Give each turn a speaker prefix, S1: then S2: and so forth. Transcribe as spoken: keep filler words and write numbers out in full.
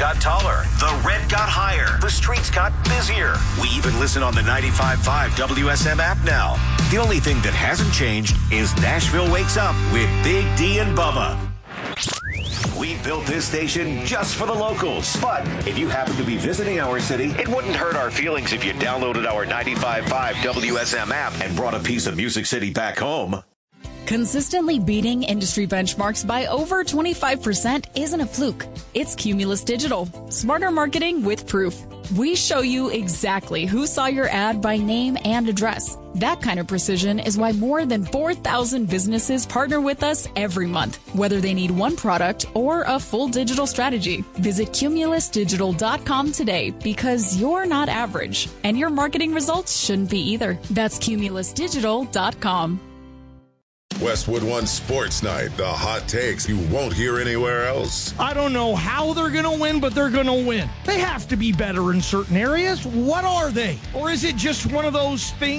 S1: got taller. The rent got higher. The streets got busier. We even listen on the ninety-five point five W S M app now. The only thing that hasn't changed is Nashville Wakes Up with Big D and Bubba. We built this station just for the locals. But if you happen to be visiting our city, it wouldn't hurt our feelings if you downloaded our ninety-five point five W S M app and brought a piece of Music City back home.
S2: Consistently beating industry benchmarks by over twenty-five percent isn't a fluke. It's Cumulus Digital. Smarter marketing with proof. We show you exactly who saw your ad by name and address. That kind of precision is why more than four thousand businesses partner with us every month, whether they need one product or a full digital strategy. Visit cumulus digital dot com today because you're not average, and your marketing results shouldn't be either. That's cumulus digital dot com.
S3: Westwood One Sports Night, the hot takes you won't hear anywhere else.
S4: I don't know how they're going to win, but they're going to win. They have to be better in certain areas. What are they? Or is it just one of those things